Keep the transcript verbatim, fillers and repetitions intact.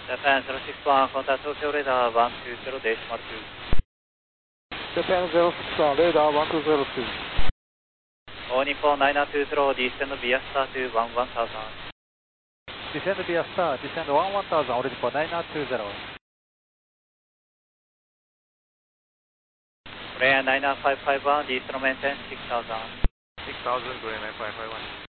Japan zero six one, contact Tokyo radar one two zero decimal two. Japan zero six one, radar one two zero two. All Nippon nine two zero, descend via star to one one thousand. Descend via star, descend one one thousand, All Nippon nine two zero. Korean nine five five one, descend maintain six thousand. six thousand, Korean nine five five one.